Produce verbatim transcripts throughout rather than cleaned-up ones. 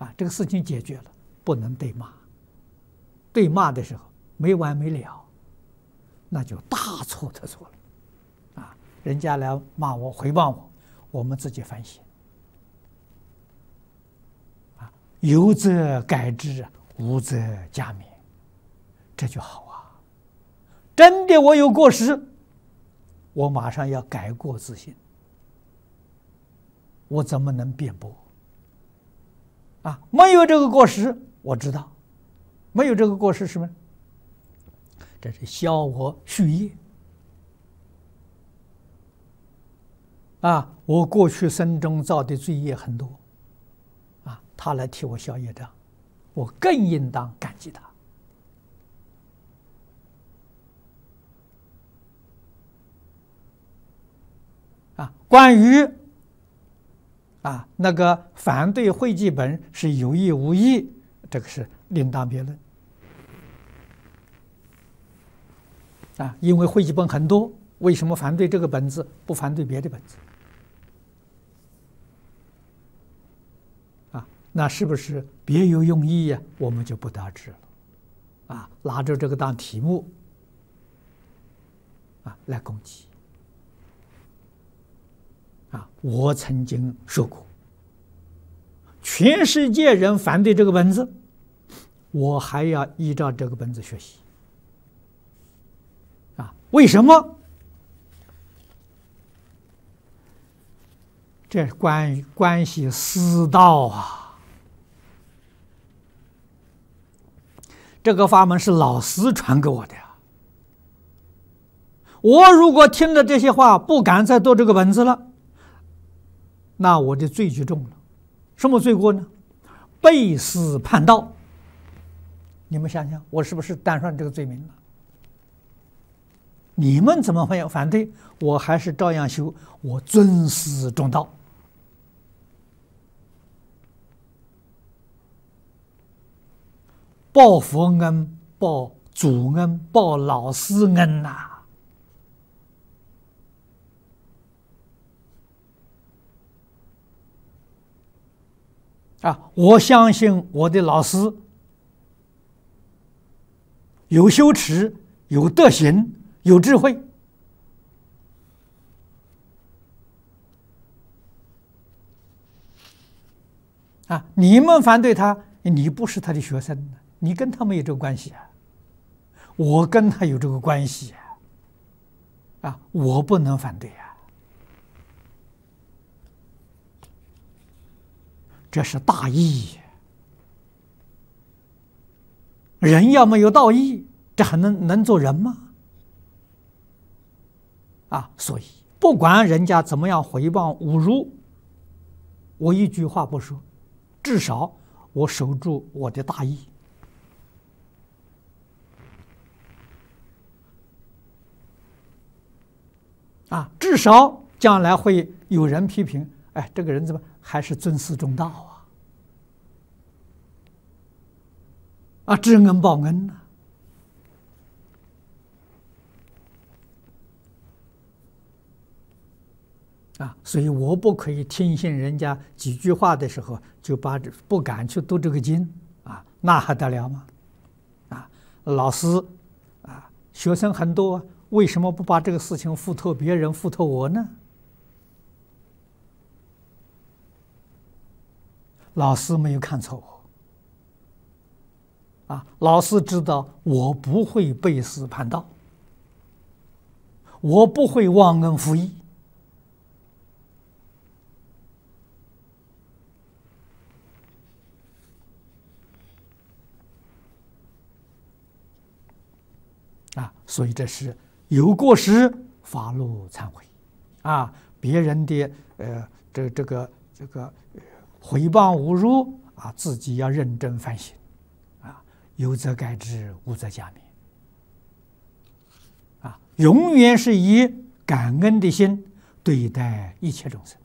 啊，这个事情解决了，不能对骂。对骂的时候没完没了，那就大错特错了。啊，人家来骂我、诽谤我，我们自己反省。啊，有则改之，无则加勉，这就好啊。真的我有过失，我马上要改过自新。我怎么能辩驳？啊，没有这个过失，我知道，没有这个过失是什么？这是消我续业。啊，我过去生中造的罪业很多，啊，他来替我消业障，我更应当感激他。啊，关于啊那个反对会记本是有意无意，这个是另当别论。啊，因为会记本很多，为什么反对这个本子，不反对别的本子？啊，那是不是别有用意呀？我们就不得而知了。啊，拿着这个当题目啊来攻击。啊，我曾经说过，全世界人反对这个本子，我还要依照这个本子学习。啊，为什么？这关于关系私道啊！这个法门是老师传给我的呀。我如果听了这些话，不敢再读这个本子了，那我的罪就重了。什么罪过呢？背私叛道。你们想想，我是不是担上这个罪名了？你们怎么会有反对？我还是照样修，我尊师重道。报佛恩，报祖恩，报老师恩呐、啊！啊，我相信我的老师有修持，有德行，有智慧。啊，你们反对他，你不是他的学生，你跟他没有这个关系啊。我跟他有这个关系啊，啊，我不能反对啊。这是大义。人要没有道义，这还能能做人吗？啊，所以不管人家怎么样诽谤侮辱，我一句话不说，至少我守住我的大义。啊，至少将来会有人批评，哎，这个人怎么还是尊师重道啊？啊，知恩报恩呐、啊！啊，所以我不可以听信人家几句话的时候，就把这不敢去读这个经啊，那还得了吗？啊，老师啊，学生很多，为什么不把这个事情付托别人，付托我呢？老师没有看错我。啊，老师知道我不会背私叛道，我不会忘恩负义。啊，所以这是有过失发露忏悔。啊，别人的呃这这个这个诽谤侮辱啊，自己要认真反省。有则改之，无则加勉。啊，永远是以感恩的心对待一切众生。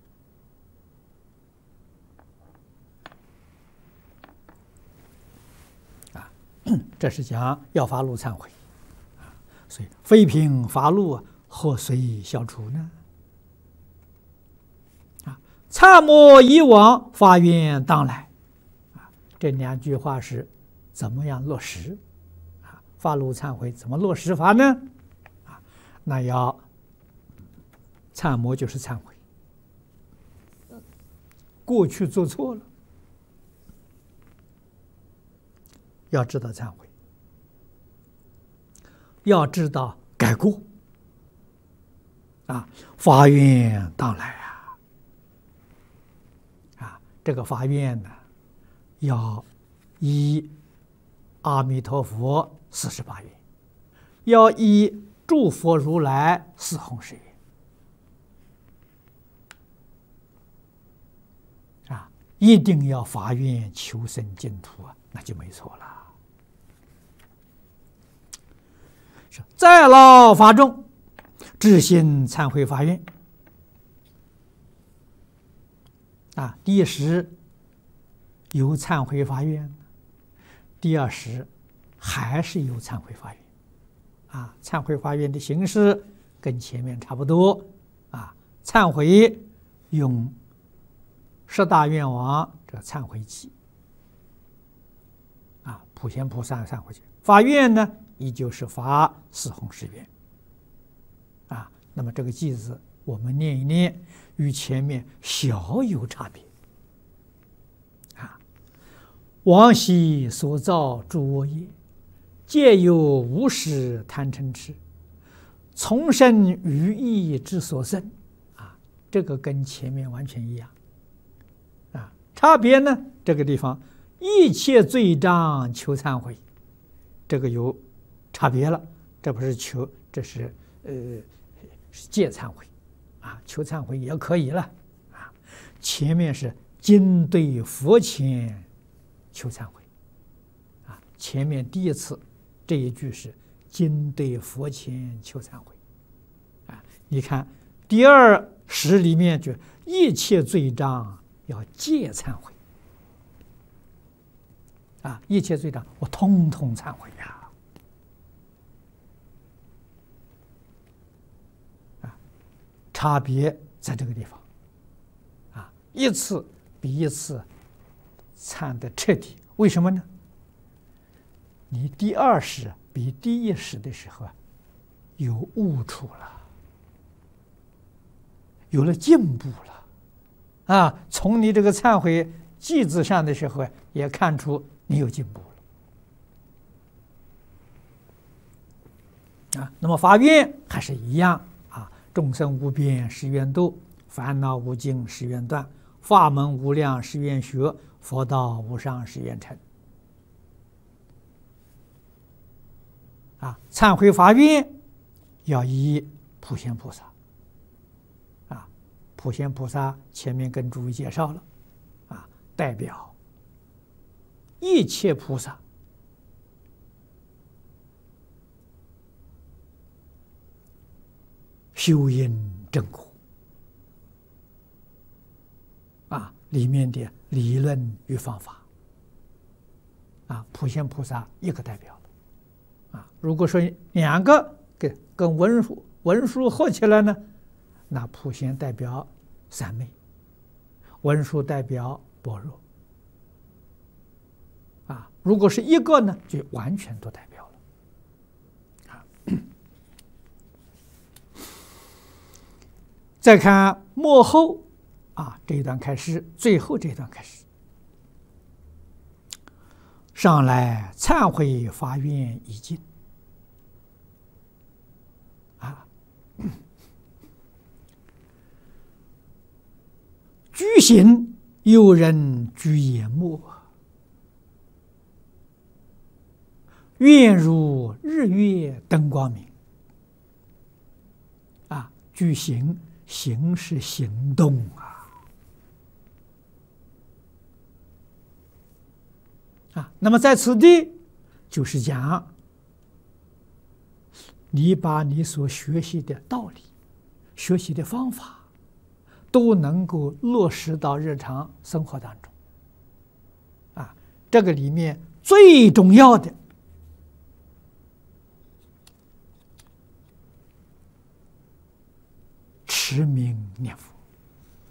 啊，这是讲要发露忏悔。啊，所以非凭发露，何遂消除呢？啊，忏莫以往，发愿当来。啊， 这两句话是怎么样落实？啊，发露忏悔怎么落实法呢？啊，那要忏摩就是忏悔，过去做错了，要知道忏悔，要知道改过。啊，发愿当来啊！啊，这个发愿呢，要依阿弥陀佛四十八愿，要依诸佛如来四弘誓愿。啊，一定要发愿求生净土啊，那就没错了。是再劳发众，至心忏悔发愿啊，第一时有忏悔发愿，第二时还是有忏悔发愿啊。忏悔发愿的形式跟前面差不多啊。忏悔用十大愿王这个忏悔偈啊，普贤菩萨忏悔偈。发愿呢，依旧是发四弘誓愿。啊，那么这个偈子我们念一念，与前面小有差别。啊，往昔所造诸恶业，皆由无始贪嗔痴，从生于意之所生。啊，这个跟前面完全一样。啊，差别呢，这个地方一切罪障求忏悔，这个有差别了。这不是求，这是呃。是戒忏悔，啊，求忏悔也可以了，啊，前面是今对佛前求忏悔，啊，前面第一次这一句是今对佛前求忏悔，啊，你看第二时里面就一切罪障要戒忏悔，啊，一切罪障我通通忏悔呀。差别在这个地方，啊，一次比一次忏得彻底。为什么呢？你第二时比第一时的时候啊，有悟处了，有了进步了，啊，从你这个忏悔偈子上的时候也看出你有进步了，啊，那么发愿还是一样。众生无边誓愿度，烦恼无尽誓愿断，法门无量誓愿学，佛道无上誓愿成。啊，忏悔发愿要依普贤菩萨。啊，普贤菩萨前面跟诸位介绍了，啊，代表一切菩萨。修因正果啊，里面的理论与方法啊，普贤菩萨一个代表啊。如果说两个跟跟文殊文殊合起来呢，那普贤代表三昧，文殊代表般若啊。如果是一个呢，就完全都代表了啊。再看末后啊，这一段开始，最后这一段开始，上来忏悔发愿已尽啊，居行有人居眼目，愿如日月灯光明啊，居行。行是行动啊，啊，那么在此地就是讲，你把你所学习的道理、学习的方法，都能够落实到日常生活当中。啊，这个里面最重要的，持名念佛。